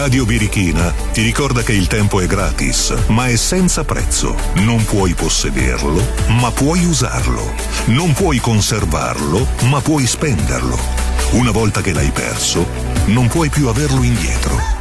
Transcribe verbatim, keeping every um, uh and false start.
Radio Birichina ti ricorda che il tempo è gratis, ma è senza prezzo. Non puoi possederlo, ma puoi usarlo. Non puoi conservarlo, ma puoi spenderlo. Una volta che l'hai perso, non puoi più averlo indietro.